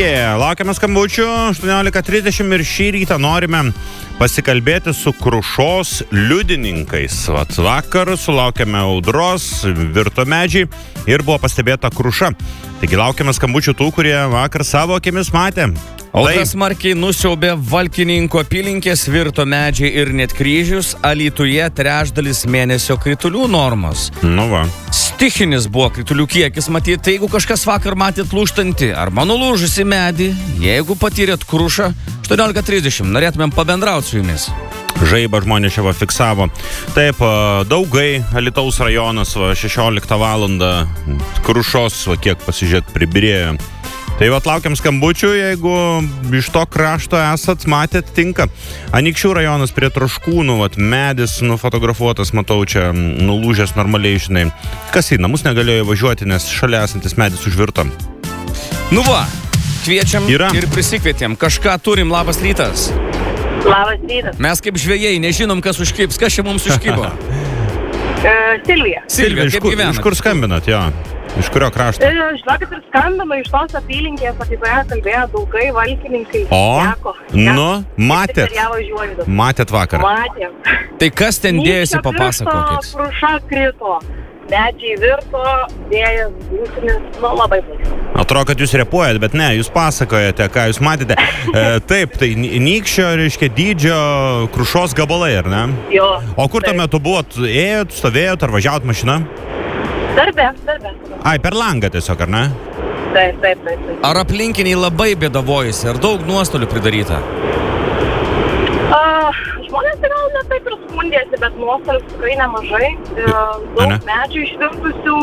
laukiame skambučių 18:30 ir šį rytą norime pasikalbėti su Krušos liudininkais. Vakar sulaukėme audros, virto medžiai ir buvo pastebėta kruša. Taigi laukiame skambučių tų, kurie vakar savo akimis matė. Audra smarkiai nusiaubė Valkininko apylinkės, virto medžiai ir net kryžius, Alytuje trečdalis mėnesio kritulių normos. Nu va. Stichinis buvo kritulių kiekis, matyt, tai jeigu kažkas vakar matėt lūžtantį arba nulūžusi medį, jeigu patyrėt krušą, 18:30, norėtumėm pabendrauti su jumis. Žaibą žmonės čia fiksavo. Taip, Daugai, Alytaus rajonas, 16 valandą, Krušos, kiek pasižiūrėt, pribirėjo. Tai laukiam skambučių, jeigu iš to krašto esat, matėt, tinka. Anykščių rajonas prie Troškūnų, medis nufotografuotas, matau čia nulūžęs normaliai, žinai. Kas į namus negalėjo važiuoti, nes šalia esantis medis užvirto. Nu va, kviečiam ir prisikvietėm. Kažką turim, labas rytas. Labas rytas. Mes kaip žvejai nežinom, kas užkibs. Kas čia mums užkibo? Silvija. Silvija, kaip gyvenat? Iš kur skambinat, jo? Iš kurio krašto? Žinokit, ir skambino iš tos apylinkės, apie kurią kalbėjo Daugai, Valkininkai. Matėt? Matėt vakar? Matėm. Tai kas ten dėjosi, papasakokit. Kruša krito, medžiai virto, vėjas, gūsinis, labai baisu. Atrodo, kad jūs repuojat, bet ne, jūs pasakojate, ką jūs matėte. Taip, tai nykščio, reiškia, dydžio Krušos gabalai, ar ne? Jo. O kur tuo metu buvot? Ėjot, stovėjot ar važiavot mašina? Darbe. Ai, per langą tiesiog, ar ne? Taip. Ar aplinkiniai labai bėdavojusi, ar daug nuostolių pridaryta? Žmonės gal ne taip ir skundėsi, bet nuostolių tikrai nemažai. Daug medžių išvirtusių.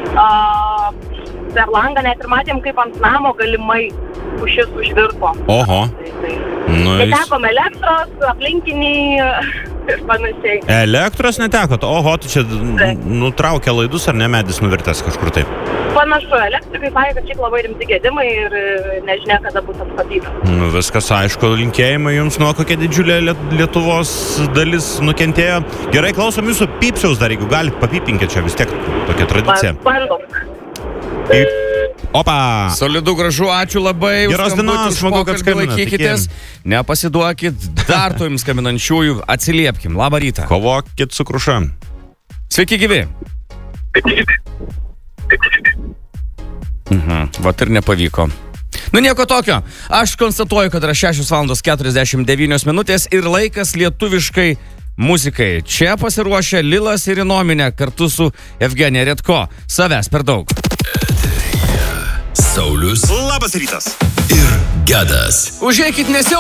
Per langą net ir matėm, kaip ant namo galimai pušis užvirto. Oho. Netekom elektros, aplinkiniai ir panašiai. Elektros netekot? Oho, tai čia nutraukė laidus ar ne medis nuvirtęs kažkur taip? Panašu, elektrikai sakė, kad šiaip labai rimti gedimai ir nežinia, kada bus atstatyta. Viskas aišku, linkėjimai jums, nuo kokia didžiulė Lietuvos dalis nukentėjo. Gerai, klausom jūsų pypsiaus dar, jeigu galit, papypinkit čia, vis tiek tokia tradicija. Bandom. Opa! Solidu, gražu, ačiū labai. Geros dienos, smagu, kad skambinat. Laikykitės, nepasiduokit, dar to jums skambinančiųjų, atsiliepkim. Labą rytą. Kovokit su Kruša. Sveiki, gyvi. Vat ir nepavyko. Nu nieko tokio. Aš konstatuoju, kad yra 6:49 ir laikas lietuviškai muzikai. Čia pasiruošę Lilas ir Inominė kartu su Evgenija Redko. Savęs per daug. Saulius. Labas rytas. Ir Gedas. Užeikit, nesiau.